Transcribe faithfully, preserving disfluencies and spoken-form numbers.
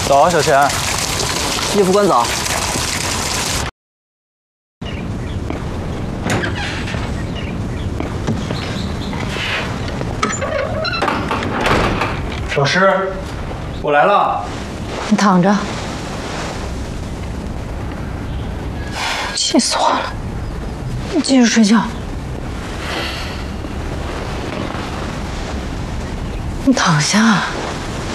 走，小钱。 叶副官早。 老师，我来了。 你躺着。气死我了！你继续睡觉。你躺下。